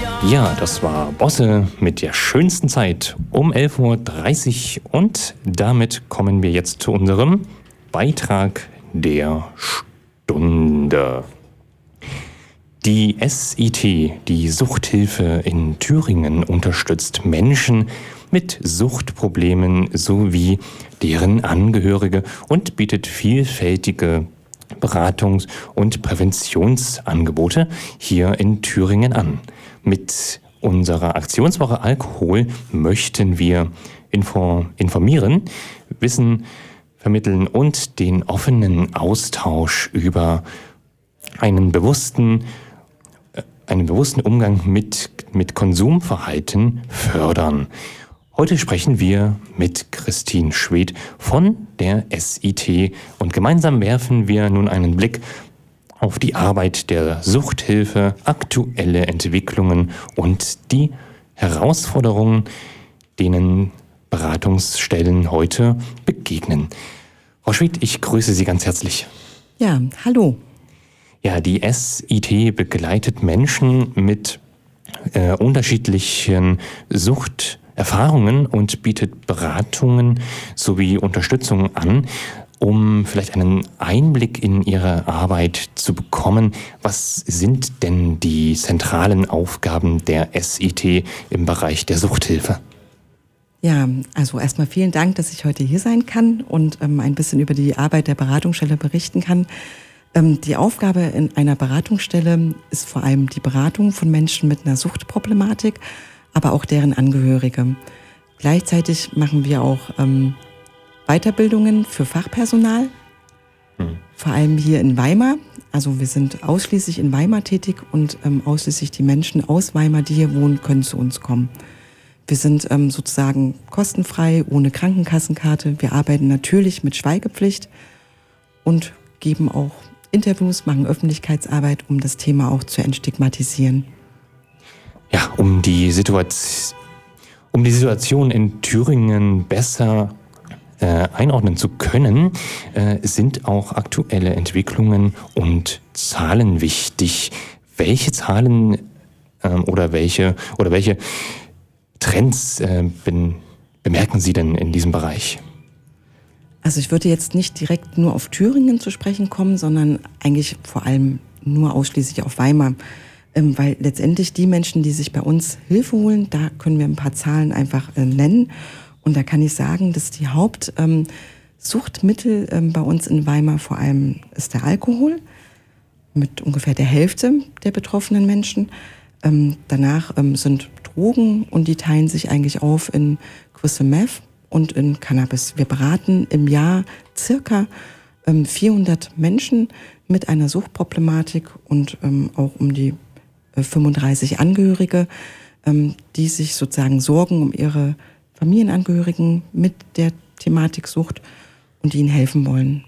Ja, das war Bosse mit der schönsten Zeit um 11:30 Uhr und damit kommen wir jetzt zu unserem Beitrag der Stunde. Die SIT, die Suchthilfe in Thüringen, unterstützt Menschen mit Suchtproblemen sowie deren Angehörige und bietet vielfältige Beratungs- und Präventionsangebote hier in Thüringen an. Mit unserer Aktionswoche Alkohol möchten wir informieren, Wissen vermitteln und den offenen Austausch über einen bewussten Umgang mit Konsumverhalten fördern. Heute sprechen wir mit Christine Schwedt von der SIT und gemeinsam werfen wir nun einen Blick auf die Arbeit der Suchthilfe, aktuelle Entwicklungen und die Herausforderungen, denen Beratungsstellen heute begegnen. Frau Schwedt, ich grüße Sie ganz herzlich. Ja, hallo. Ja, die SIT begleitet Menschen mit unterschiedlichen Suchterfahrungen und bietet Beratungen sowie Unterstützung an, um vielleicht einen Einblick in Ihre Arbeit zu bekommen. Was sind denn die zentralen Aufgaben der SIT im Bereich der Suchthilfe? Ja, also erstmal vielen Dank, dass ich heute hier sein kann und ein bisschen über die Arbeit der Beratungsstelle berichten kann. Die Aufgabe in einer Beratungsstelle ist vor allem die Beratung von Menschen mit einer Suchtproblematik, aber auch deren Angehörige. Gleichzeitig machen wir auch Weiterbildungen für Fachpersonal, vor allem hier in Weimar. Also wir sind ausschließlich in Weimar tätig und ausschließlich die Menschen aus Weimar, die hier wohnen, können zu uns kommen. Wir sind sozusagen kostenfrei, ohne Krankenkassenkarte. Wir arbeiten natürlich mit Schweigepflicht und geben auch Interviews, machen Öffentlichkeitsarbeit, um das Thema auch zu entstigmatisieren. Ja, um die Situation in Thüringen besser einordnen zu können, sind auch aktuelle Entwicklungen und Zahlen wichtig. Welche Zahlen oder welche Trends bemerken Sie denn in diesem Bereich? Also ich würde jetzt nicht direkt nur auf Thüringen zu sprechen kommen, sondern eigentlich vor allem nur ausschließlich auf Weimar. Weil letztendlich die Menschen, die sich bei uns Hilfe holen, da können wir ein paar Zahlen einfach nennen. Und da kann ich sagen, dass die Hauptsuchtmittel bei uns in Weimar vor allem ist der Alkohol mit ungefähr der Hälfte der betroffenen Menschen. Danach sind Drogen und die teilen sich eigentlich auf in Crystal Meth und in Cannabis. Wir beraten im Jahr circa 400 Menschen mit einer Suchtproblematik und auch um die 35 Angehörige, die sich sozusagen sorgen um ihre Familienangehörigen mit der Thematik Sucht und ihnen helfen wollen.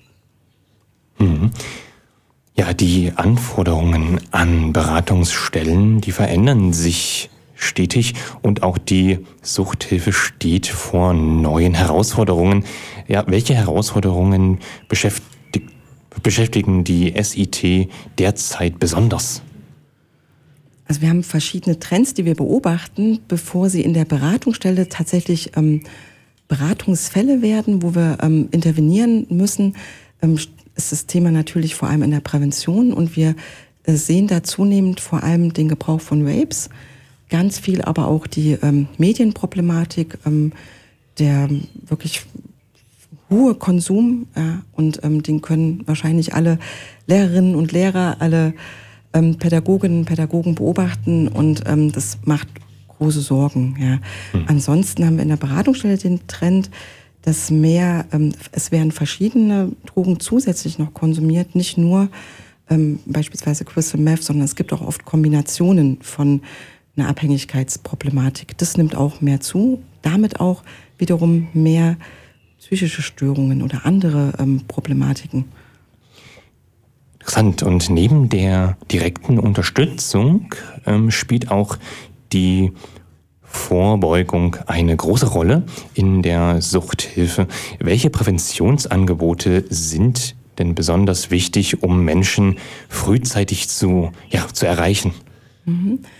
Ja, die Anforderungen an Beratungsstellen, die verändern sich stetig und auch die Suchthilfe steht vor neuen Herausforderungen. Ja, welche Herausforderungen beschäftigen die SIT derzeit besonders? Also wir haben verschiedene Trends, die wir beobachten, bevor sie in der Beratungsstelle tatsächlich Beratungsfälle werden, wo wir intervenieren müssen, ist das Thema natürlich vor allem in der Prävention und wir sehen da zunehmend vor allem den Gebrauch von Vapes, ganz viel aber auch die Medienproblematik, der wirklich hohe Konsum, und den können wahrscheinlich alle Lehrerinnen und Lehrer, alle Pädagoginnen und Pädagogen beobachten und das macht große Sorgen. Ja. Ansonsten haben wir in der Beratungsstelle den Trend, dass es werden verschiedene Drogen zusätzlich noch konsumiert, nicht nur beispielsweise Crystal Meth, sondern es gibt auch oft Kombinationen von einer Abhängigkeitsproblematik. Das nimmt auch mehr zu, damit auch wiederum mehr psychische Störungen oder andere Problematiken. Interessant. Und neben der direkten Unterstützung spielt auch die Vorbeugung eine große Rolle in der Suchthilfe. Welche Präventionsangebote sind denn besonders wichtig, um Menschen frühzeitig zu erreichen?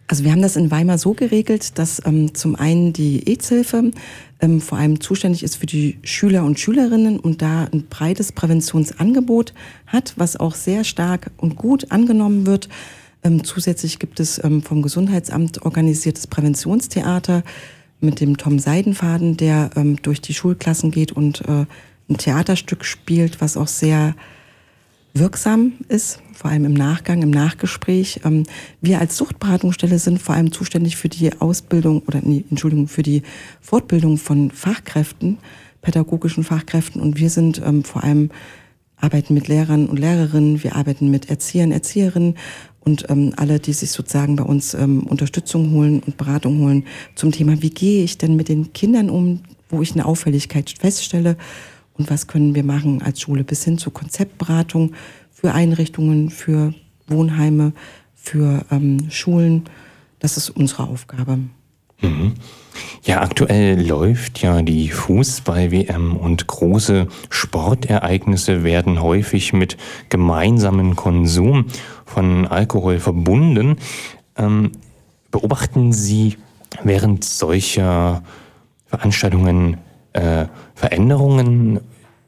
Also wir haben das in Weimar so geregelt, dass zum einen die EZ-Hilfe vor allem zuständig ist für die Schüler und Schülerinnen und da ein breites Präventionsangebot hat, was auch sehr stark und gut angenommen wird. Zusätzlich gibt es vom Gesundheitsamt organisiertes Präventionstheater mit dem Tom Seidenfaden, der durch die Schulklassen geht und ein Theaterstück spielt, was auch sehr wirksam ist, vor allem im Nachgang, im Nachgespräch. Wir als Suchtberatungsstelle sind vor allem zuständig für die für die Fortbildung von Fachkräften, pädagogischen Fachkräften, und wir sind vor allem arbeiten mit Lehrern und Lehrerinnen, wir arbeiten mit Erziehern, Erzieherinnen und alle, die sich sozusagen bei uns Unterstützung holen und Beratung holen zum Thema, wie gehe ich denn mit den Kindern um, wo ich eine Auffälligkeit feststelle. Und was können wir machen als Schule bis hin zu Konzeptberatung für Einrichtungen, für Wohnheime, für Schulen. Das ist unsere Aufgabe. Mhm. Ja, aktuell läuft ja die Fußball-WM und große Sportereignisse werden häufig mit gemeinsamen Konsum von Alkohol verbunden. Beobachten Sie während solcher Veranstaltungen Veränderungen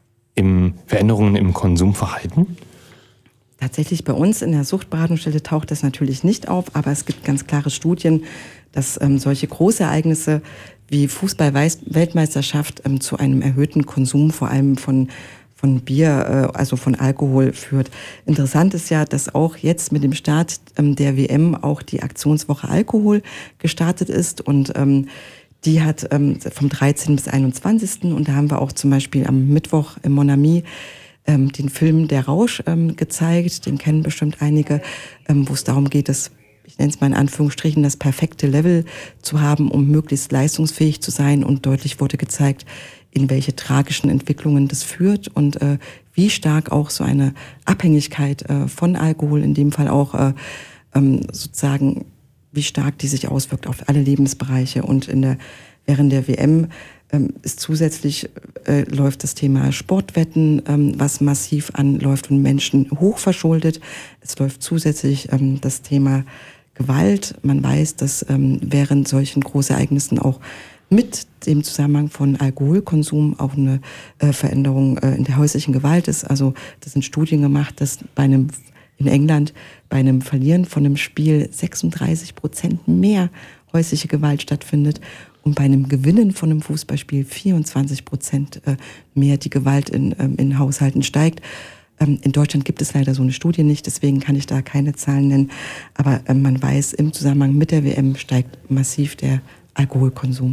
im Konsumverhalten? Tatsächlich bei uns in der Suchtberatungsstelle taucht das natürlich nicht auf, aber es gibt ganz klare Studien, dass solche Großereignisse wie Fußball-Weltmeisterschaft zu einem erhöhten Konsum vor allem von Bier, also von Alkohol führt. Interessant ist ja, dass auch jetzt mit dem Start der WM auch die Aktionswoche Alkohol gestartet ist und die hat vom 13. bis 21. Und da haben wir auch zum Beispiel am Mittwoch im Mon Ami den Film Der Rausch gezeigt. Den kennen bestimmt einige, wo es darum geht, ich nenne es mal in Anführungsstrichen, das perfekte Level zu haben, um möglichst leistungsfähig zu sein. Und deutlich wurde gezeigt, in welche tragischen Entwicklungen das führt und wie stark auch so eine Abhängigkeit von Alkohol, in dem Fall auch sozusagen, wie stark die sich auswirkt auf alle Lebensbereiche. Und während der WM ist zusätzlich läuft das Thema Sportwetten, was massiv anläuft und Menschen hochverschuldet. Es läuft zusätzlich das Thema Gewalt. Man weiß, dass während solchen Großereignissen auch mit dem Zusammenhang von Alkoholkonsum auch eine Veränderung in der häuslichen Gewalt ist. Also das sind Studien gemacht, dass in England bei einem Verlieren von einem Spiel 36% mehr häusliche Gewalt stattfindet und bei einem Gewinnen von einem Fußballspiel 24% mehr die Gewalt in Haushalten steigt. In Deutschland gibt es leider so eine Studie nicht, deswegen kann ich da keine Zahlen nennen. Aber man weiß, im Zusammenhang mit der WM steigt massiv der Alkoholkonsum.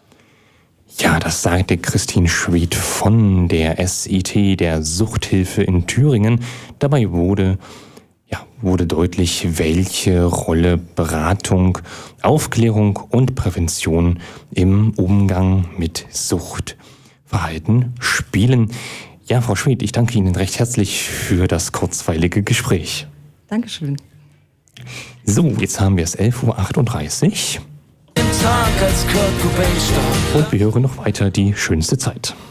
Ja, das sagte Christine Schwedt von der SIT, der Suchthilfe in Thüringen. Dabei wurde deutlich, welche Rolle Beratung, Aufklärung und Prävention im Umgang mit Suchtverhalten spielen. Ja, Frau Schwedt, ich danke Ihnen recht herzlich für das kurzweilige Gespräch. Dankeschön. So, jetzt haben wir es 11:38 Uhr. Und wir hören noch weiter die schönste Zeit.